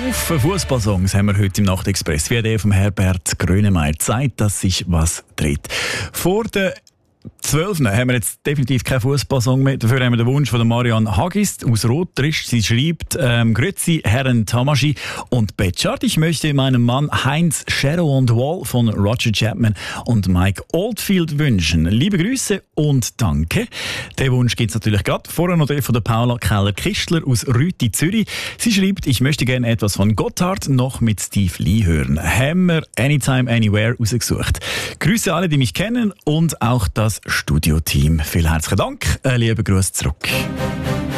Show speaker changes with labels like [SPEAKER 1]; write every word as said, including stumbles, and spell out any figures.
[SPEAKER 1] Haufen Fußballsongs haben wir heute im Nachtexpress. Wie der vom Herbert Grönemeyer zeigt, dass sich was dreht. Vor der zwölf haben wir jetzt definitiv keinen Fußballsong mehr. Dafür haben wir den Wunsch von Marianne Hagist aus Rotrisch. Sie schreibt, ähm, Grüezi, Herren Tamaschi und Betschart. Ich möchte meinem Mann Heinz Shadow on the Wall von Roger Chapman und Mike Oldfield wünschen. Liebe Grüße und danke. Den Wunsch gibt es natürlich gerade. Vorher noch der von der Paula Keller-Kistler aus Rüti, Zürich. Sie schreibt, ich möchte gerne etwas von Gotthard noch mit Steve Lee hören. Haben wir Anytime, Anywhere rausgesucht. Grüße alle, die mich kennen und auch das Studioteam. Vielen herzlichen Dank. Äh, liebe Grüße zurück.